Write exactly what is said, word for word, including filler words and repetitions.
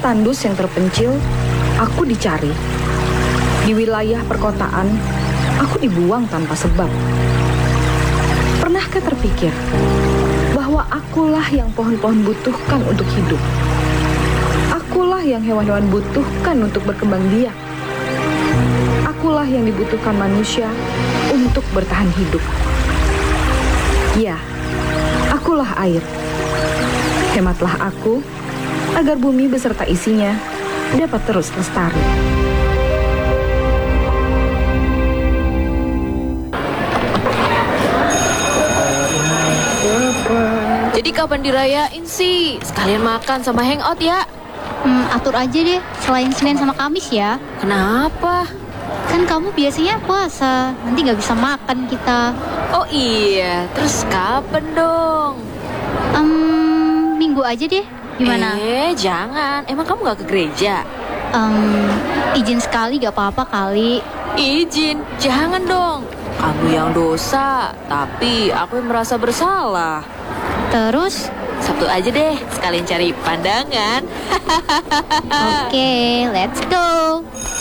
tandus yang terpencil, aku dicari. Di wilayah perkotaan, aku dibuang tanpa sebab. Pernahkah terpikir bahwa akulah yang pohon-pohon butuhkan untuk hidup? Akulah yang hewan-hewan butuhkan untuk berkembang biak. Akulah yang dibutuhkan manusia untuk bertahan hidup. Ya, akulah air. Hematlah aku agar bumi beserta isinya dapat terus lestari. Jadi kapan dirayain sih? Sekalian makan sama hangout ya. Hmm, atur aja deh, selain Senin sama Kamis ya. Kenapa? Kan kamu biasanya puasa, nanti gak bisa makan kita. Oh iya, terus kapan dong? Um, minggu aja deh, gimana? Eh, jangan. Emang kamu gak ke gereja? Um, izin sekali gak apa-apa kali. Izin, jangan dong. Kamu yang dosa, tapi aku yang merasa bersalah. Terus? Sabtu aja deh, sekalian cari pandangan. Oke, okay, let's go.